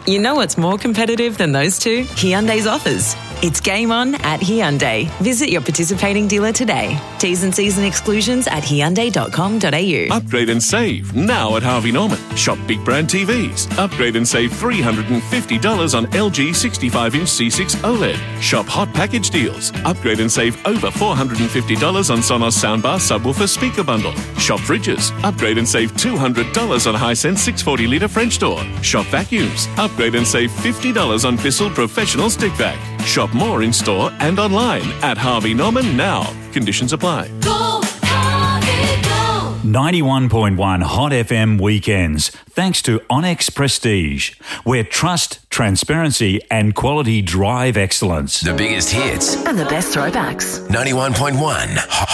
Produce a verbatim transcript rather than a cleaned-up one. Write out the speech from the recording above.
You know what's more competitive than those two? Hyundai's offers. It's game on at Hyundai. Visit your participating dealer today. T's and C's and exclusions at hyundai dot com dot a u. Upgrade and save now at Harvey Norman. Shop big brand T Vs. Upgrade and save three hundred fifty dollars on L G sixty-five inch C six OLED. Shop hot package deals. Upgrade and save over four hundred fifty dollars on Sonos soundbar subwoofer speaker bundle. Shop fridges. Upgrade and save two hundred dollars on Hisense six hundred forty litre French door. Shop vacuums. Upgrade and save fifty dollars on Bissell Professional Stick Vac. Shop more in store and online at Harvey Norman now. Conditions apply. Go, Harvey, go. ninety-one point one Hot F M weekends, thanks to Onyx Prestige, where trust, transparency and quality drive excellence. The biggest hits and the best throwbacks. ninety-one point one